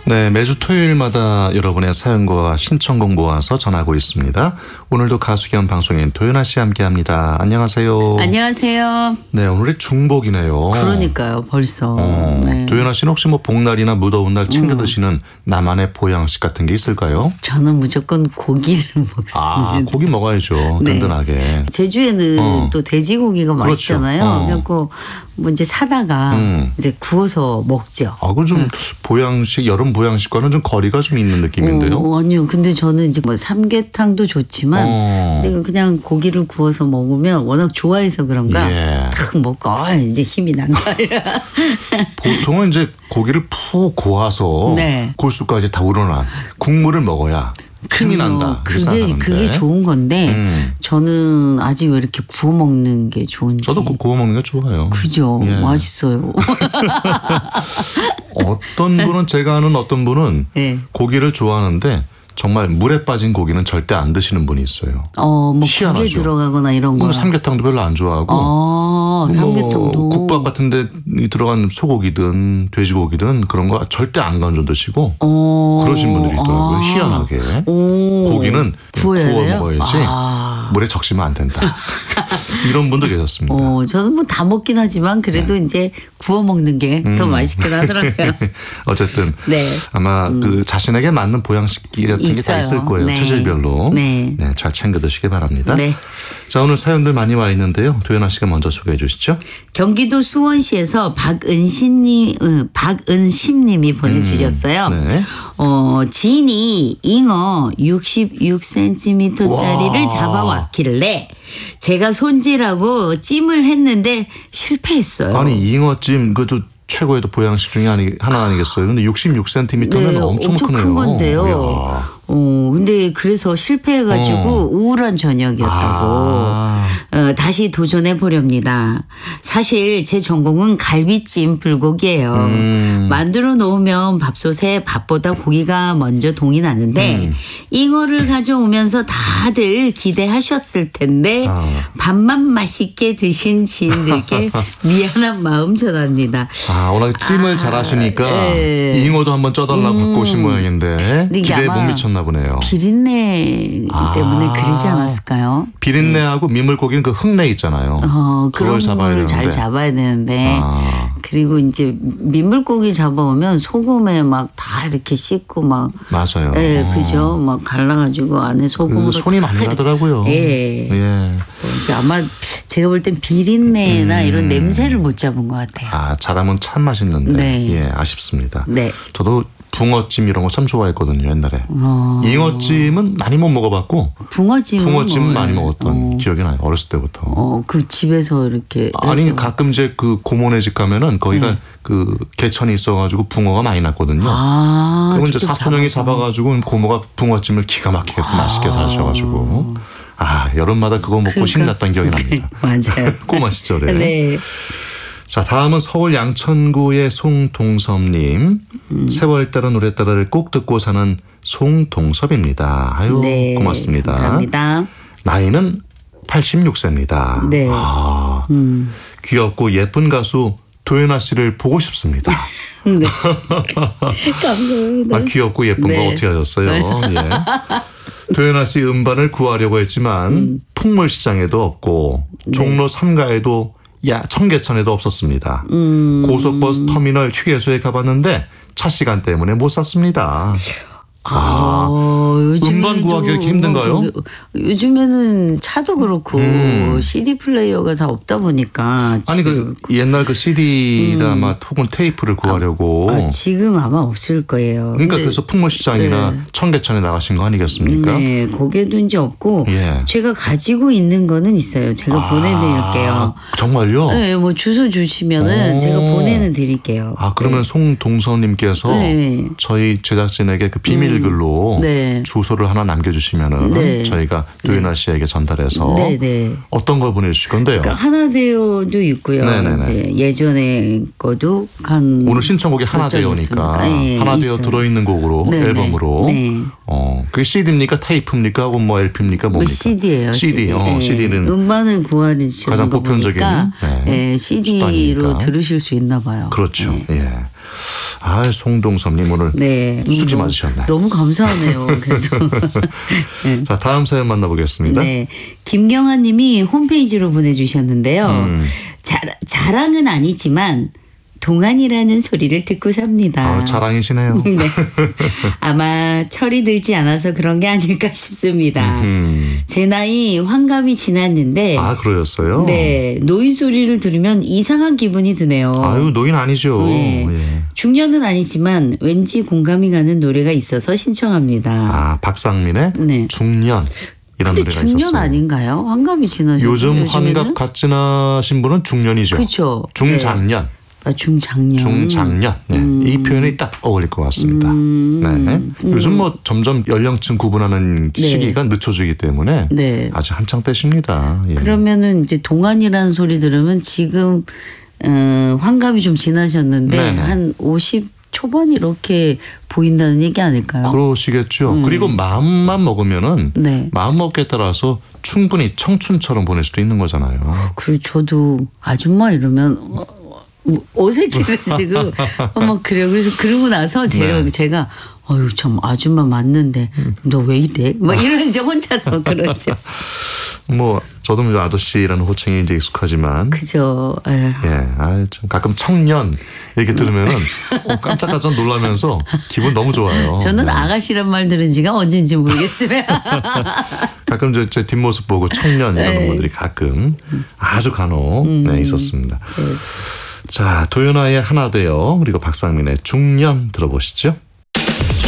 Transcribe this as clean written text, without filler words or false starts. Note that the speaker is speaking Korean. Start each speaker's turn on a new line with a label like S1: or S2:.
S1: 네, 매주 토요일마다 여러분의 사연과 신청곡 모아서 전하고 있습니다. 오늘도 가수 겸 방송인 도연아 씨 함께합니다. 안녕하세요.
S2: 안녕하세요.
S1: 네, 오늘이 중복이네요.
S2: 그러니까요, 벌써. 네.
S1: 도연아 씨는 혹시 뭐 복날이나 무더운 날 챙겨 드시는 나만의 보양식 같은 게 있을까요?
S2: 저는 무조건 고기를 먹습니다.
S1: 아, 고기 먹어야죠.
S2: 네.
S1: 든든하게.
S2: 제주에는 또 돼지고기가
S1: 그렇죠.
S2: 맛있잖아요. 그래갖고 뭐 이제 사다가 이제 구워서 먹죠.
S1: 아, 그 좀 보양식, 여름 보양식과는 좀 거리가 좀 있는 느낌인데요.
S2: 아니요. 근데 저는 이제 뭐 삼계탕도 좋지만 이제 그냥 고기를 구워서 먹으면 워낙 좋아해서 그런가
S1: 예.
S2: 탁 먹고 이제 힘이 난다.
S1: 보통은 이제 고기를 푹 고아서
S2: 네.
S1: 골수까지 다 우러난 국물을 먹어야 힘이 난다.
S2: 그게 좋은 건데 저는 아직 왜 이렇게 구워 먹는 게 좋은지.
S1: 저도 구워 먹는 게 좋아요.
S2: 그죠.
S1: 예.
S2: 맛있어요.
S1: 어떤 분은 제가 아는 어떤 분은
S2: 네.
S1: 고기를 좋아하는데 정말 물에 빠진 고기는 절대 안 드시는 분이 있어요.
S2: 뭐
S1: 희한하죠.
S2: 국에 들어가거나 이런 거.
S1: 삼계탕도 별로 안 좋아하고.
S2: 삼계탕도.
S1: 뭐 국밥 같은 데 들어간 소고기든 돼지고기든 그런 거 절대 안 건져 드시고 그러신 분들이 있더라고요. 희한하게. 고기는 구워 먹어야지 물에 적시면 안 된다. 이런 분도 계셨습니다.
S2: 저는 뭐 다 먹긴 하지만 그래도 이제 구워 먹는 게 더 맛있긴 하더라고요.
S1: 어쨌든
S2: 네.
S1: 아마 그 자신에게 맞는 보양식 같은 게 다 있을 거예요.
S2: 네.
S1: 체질별로.
S2: 네.
S1: 네, 잘 챙겨 드시기 바랍니다.
S2: 네.
S1: 자, 오늘 사연들 많이 와 있는데요. 도연아 씨가 먼저 소개해 주시죠.
S2: 경기도 수원시에서 박은심님이 보내주셨어요.
S1: 네.
S2: 지인이 잉어 66cm짜리를 잡아왔길래 제가 손질하고 찜을 했는데 실패했어요.
S1: 아니 잉어찜 그것도 최고의 보양식 중에 하나 아니겠어요. 근데 66cm면 엄청 크네요.
S2: 큰 건데요.
S1: 이야.
S2: 근데 그래서 실패해가지고 우울한 저녁이었다고. 다시 도전해 보렵니다. 사실 제 전공은 갈비찜 불고기예요. 만들어 놓으면 밥솥에 밥보다 고기가 먼저 동이 나는데 잉어를 가져오면서 다들 기대하셨을 텐데 밥만 맛있게 드신 지인들께 미안한 마음 전합니다.
S1: 워낙 찜을 잘하시니까 잉어도 한번 쪄달라고 갖고 오신 모양인데 기대에 못 미쳤나 보네요.
S2: 비린내 때문에 그러지 않았을까요?
S1: 비린내하고 민물고기는 그 흙내 있잖아요.
S2: 그걸 잘 잡아야 되는데 그리고 이제 민물고기 잡아오면 소금에 막 다 이렇게 씻고 막
S1: 맞아요.
S2: 예, 그죠. 막 갈라가지고 안에 소금으로
S1: 손이 많이 가더라고요.
S2: 예. 아마 제가 볼 땐 비린내나 이런 냄새를 못 잡은 것 같아요.
S1: 잘하면 참 맛있는데
S2: 네.
S1: 예, 아쉽습니다.
S2: 네.
S1: 저도 붕어찜 이런 거 참 좋아했거든요 옛날에. 잉어찜은 많이 못 먹어봤고 붕어찜은 많이 먹었던 기억이 나요. 어렸을 때부터.
S2: 그 집에서 이렇게
S1: 아니 가끔 이제 그 고모네 집 가면은 거기가 그 개천이 있어가지고 붕어가 많이 났거든요. 그럼 이제 사촌 형이 잡아가지고 고모가 붕어찜을 기가 막히게 맛있게 사주셔가지고 여름마다 그거 먹고 신났던 기억이 납니다.
S2: 맞아요.
S1: 꼬마 시절에.
S2: 네.
S1: 자, 다음은 서울 양천구의 송동섭님. 세월 따라 노래 따라를 꼭 듣고 사는 송동섭입니다. 아유,
S2: 네,
S1: 고맙습니다.
S2: 감사합니다.
S1: 나이는 86세입니다.
S2: 네.
S1: 귀엽고 예쁜 가수 도연아 씨를 보고 싶습니다.
S2: 네. 감사합니다.
S1: 귀엽고 예쁜 거 어떻게 하셨어요? 예. 도연아 씨 음반을 구하려고 했지만 풍물시장에도 없고 종로 3가에도 청계천에도 없었습니다. 고속버스 터미널 휴게소에 가봤는데 차 시간 때문에 못 샀습니다. 음반 구하기가 힘든가요?
S2: 요즘에는 차도 그렇고 CD 플레이어가 다 없다 보니까.
S1: 아니 그 옛날 그 CD나 혹은 테이프를 구하려고.
S2: 지금 아마 없을 거예요.
S1: 그러니까 그래서 풍물시장이나 청계천에 나가신 거 아니겠습니까?
S2: 네, 거기에도 이제 없고 제가 가지고 있는 거는 있어요. 제가 보내드릴게요.
S1: 정말요?
S2: 네, 뭐 주소 주시면은 제가 보내는 드릴게요.
S1: 그러면 송동선님께서 저희 제작진에게 그 비밀글로 주소를 하나 남겨주시면은 저희가 도연아 씨에게 전달해서 어떤 걸 보내주실 건데요?
S2: 그러니까 하나대요도 있고요. 이제 예전에 거도
S1: 오늘 신청곡이 하나대요니까 하나대요 들어있는 곡으로 앨범으로. 그게 CD입니까 테이프입니까 혹은 뭐 LP입니까 뭡니까?
S2: CD예요.
S1: CD. CD는
S2: 음반을 구하는
S1: 가장 보편적인
S2: CD로 들으실 수 있나 봐요.
S1: 그렇죠. 예. 아, 송동섭님 오늘
S2: 네.
S1: 수지 맞으셨네.
S2: 너무 감사하네요. 그래도. 네.
S1: 자, 다음 사연 만나보겠습니다.
S2: 네. 김경아 님이 홈페이지로 보내주셨는데요. 자랑은 아니지만 동안이라는 소리를 듣고 삽니다.
S1: 자랑이시네요.
S2: 네. 아마 철이 들지 않아서 그런 게 아닐까 싶습니다. 제 나이 환갑이 지났는데
S1: 아, 그러셨어요?
S2: 네. 노인 소리를 들으면 이상한 기분이 드네요.
S1: 아유, 노인 아니죠.
S2: 네.
S1: 예.
S2: 중년은 아니지만 왠지 공감이 가는 노래가 있어서 신청합니다.
S1: 아, 박상민의
S2: 네.
S1: 중년. 이런
S2: 근데
S1: 노래가
S2: 중년
S1: 있었어요.
S2: 아닌가요? 환갑이 지나서
S1: 요즘 환갑 갓 지나신 분은 중년이죠.
S2: 그렇죠.
S1: 중장년.
S2: 네. 아, 중장년.
S1: 중장년. 네. 이 표현이 딱 어울릴 것 같습니다. 네. 요즘 뭐 점점 연령층 구분하는
S2: 네.
S1: 시기가 늦춰지기 때문에
S2: 네.
S1: 아직 한창 때십니다. 예.
S2: 그러면은 이제 동안이라는 소리 들으면 지금 환갑이 좀 지나셨는데
S1: 네네.
S2: 한 50 초반 이렇게 보인다는 얘기 아닐까요?
S1: 그러시겠죠. 그리고 마음만 먹으면은
S2: 네.
S1: 마음 먹기에 따라서 충분히 청춘처럼 보낼 수도 있는 거잖아요.
S2: 그리고 저도 아줌마 이러면 어색해가지고 막 그래요. 그래서 그러고 나서 제가 어유 참 아줌마 맞는데 너 왜 이래? 막 이런 이제 혼자서 그러죠.
S1: 뭐 저도 이제 아저씨라는 호칭이 이제 익숙하지만
S2: 그죠. 에휴.
S1: 예, 참 가끔 청년 이렇게 들으면은 깜짝깜짝 놀라면서 기분 너무 좋아요.
S2: 저는
S1: 네.
S2: 아가씨란 말 들은 지가 언제인지 모르겠으면.
S1: 가끔 제 뒷모습 보고 청년 이러는 분들이 가끔 아주 간혹 네, 있었습니다. 자, 도연아의 하나 되어 그리고 박상민의 중년 들어보시죠.